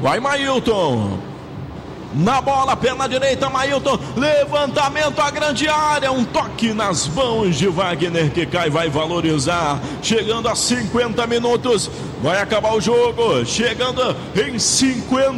Vai Mailton. Na bola, perna direita, Mailton, levantamento à grande área, um toque nas mãos de Wagner que cai, vai valorizar, chegando a 50 minutos, vai acabar o jogo, chegando em 50